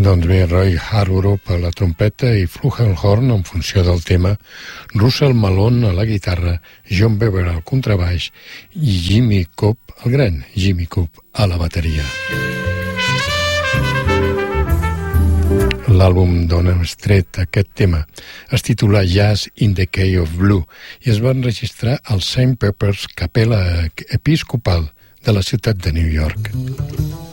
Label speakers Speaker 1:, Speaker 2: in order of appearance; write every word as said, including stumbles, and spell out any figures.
Speaker 1: Doncs bé, Roy Hargrove a la trompeta i Flugelhorn en funció del tema, Russell Malone a la guitarra, John Bever al contrabaix i Jimmy Cobb, el gran Jimmy Cobb, a la bateria. L'àlbum d'on hem extret aquest tema es titula Jazz in the Key of Blue i es va enregistrar al Saint Pepper's Capella Episcopal de la ciutat de New York.